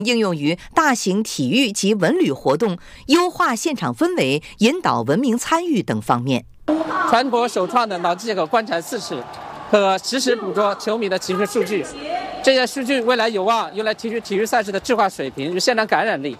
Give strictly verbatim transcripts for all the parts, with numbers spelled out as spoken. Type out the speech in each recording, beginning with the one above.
应用于大型体育及文旅活动，优化现场氛围，引导文明参与等方面。 全国首创的脑机接口观察四尺，可实时捕捉球迷的情绪数据，这些数据未来有望用来提升体育赛事的质化水平与现场感染力。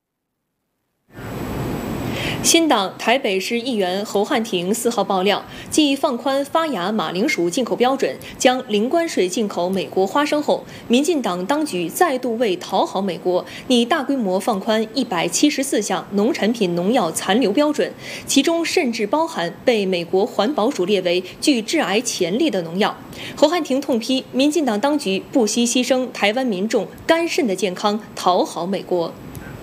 新党台北市议员侯汉廷四号爆料，继放宽发芽马铃薯进口标准，将零关税进口美国花生后，民进党当局再度为讨好美国，拟大规模放宽一百七十四项农产品农药残留标准，其中甚至包含被美国环保署列为具致癌潜力的农药。侯汉廷痛批民进党当局不惜牺牲台湾民众肝肾的健康，讨好美国。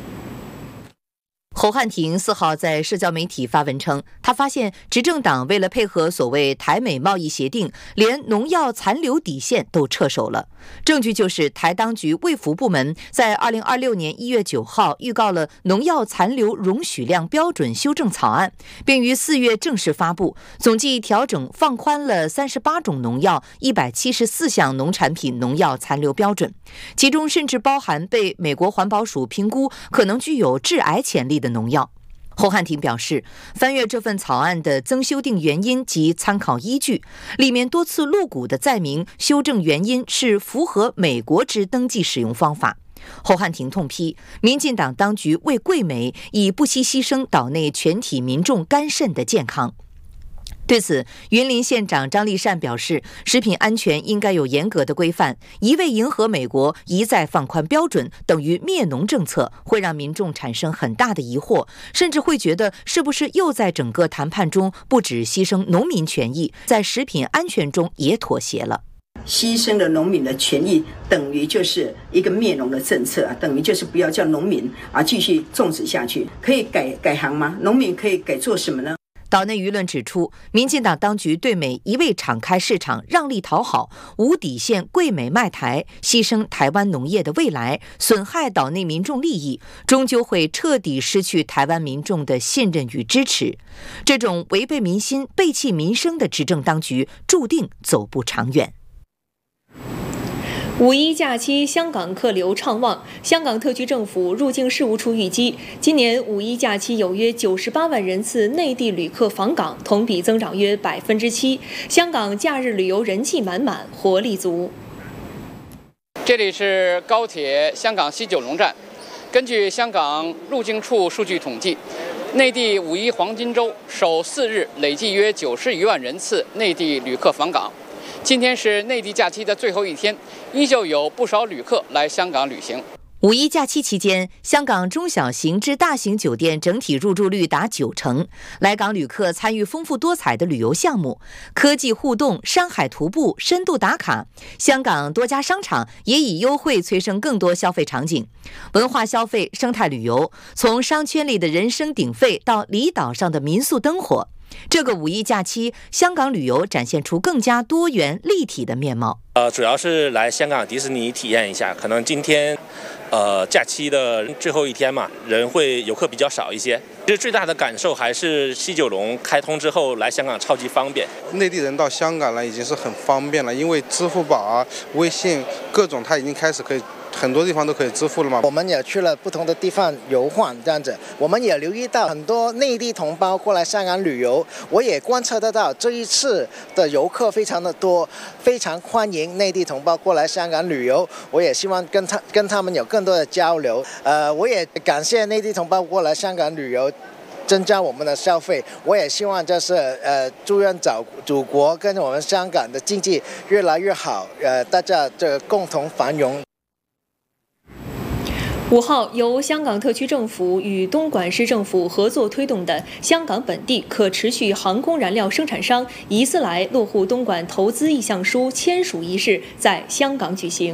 侯汉廷四号在社交媒体发文称，他发现执政党为了配合所谓台美贸易协定，连农药残留底线都撤守了。证据就是台当局卫福部门在二零二六年一月九号预告了农药残留容许量标准修正草案，并于四月正式发布，总计调整放宽了三十八种农药、一百七十四项农产品农药残留标准，其中甚至包含被美国环保署评估可能具有致癌潜力的农药。侯汉廷表示，翻阅这份草案的增修订原因及参考依据，里面多次露骨地载明修正原因是符合美国之登记使用方法。侯汉廷痛批民进党当局为贵美，已不惜牺牲岛内全体民众肝肾的健康。对此，云林县长张立善表示，食品安全应该有严格的规范，一味迎合美国，一再放宽标准，等于灭农政策，会让民众产生很大的疑惑，甚至会觉得是不是又在整个谈判中不只牺牲农民权益，在食品安全中也妥协了。 牺牲了农民的权益，等于就是一个灭农的政策啊，等于就是不要叫农民啊继续种植下去。可以改改行吗？农民可以改做什么呢？ 岛内舆论指出，民进党当局对美一味敞开市场、让利讨好，无底线贵美卖台，牺牲台湾农业的未来，损害岛内民众利益，终究会彻底失去台湾民众的信任与支持。这种违背民心、背弃民生的执政当局，注定走不长远。 五一假期，香港客流畅旺。香港特区政府入境事务处预计，今年五一假期有约九十八万人次内地旅客访港，同比增长约百分之七。香港假日旅游人气满满，活力足。 这里是高铁香港西九龙站。根据香港入境处数据统计，内地五一黄金周首四日累计约九十余万人次内地旅客访港。今天是内地假期的最后一天，依旧有不少旅客来香港旅行。 五一假期期间，香港中小型至大型酒店整体入住率达九成，来港旅客参与丰富多彩的旅游项目，科技互动、山海徒步、深度打卡。香港多家商场也以优惠催生更多消费场景，文化消费、生态旅游，从商圈里的人声鼎沸到离岛上的民宿灯火。这个五一假期，香港旅游展现出更加多元立体的面貌。 呃，主要是来香港迪士尼体验一下，可能今天，呃，假期的最后一天嘛，人会游客比较少一些。其实最大的感受还是西九龙开通之后，来香港超级方便。 内地人到香港来已经是很方便了，因为支付宝啊、微信各种，它已经开始可以。很多地方都可以支付了嘛。 我们也去了不同的地方游晃，这样子，我们也留意到很多内地同胞过来香港旅游，我也观测得到这一次的游客非常的多，非常欢迎内地同胞过来香港旅游。我也希望跟他跟他们有更多的交流。呃，我也感谢内地同胞过来香港旅游，增加我们的消费。我也希望就是呃，祝愿祖祖国跟我们香港的经济越来越好，呃，大家这个共同繁荣。 五号，由香港特区政府与东莞市政府合作推动的香港本地可持续航空燃料生产商伊斯莱落户东莞投资意向书签署仪式在香港举行。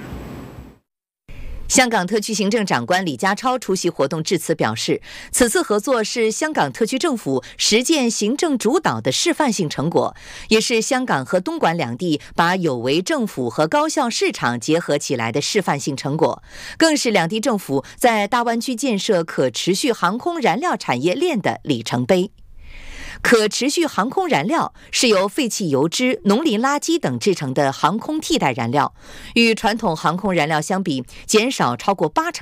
香港特区行政长官李家超出席活动致辞表示，此次合作是香港特区政府实践行政主导的示范性成果，也是香港和东莞两地把有为政府和高效市场结合起来的示范性成果，更是两地政府在大湾区建设可持续航空燃料产业链的里程碑。 可持续航空燃料是由废弃油脂、农林垃圾等制成的航空替代燃料，与传统航空燃料相比，减少超过八成。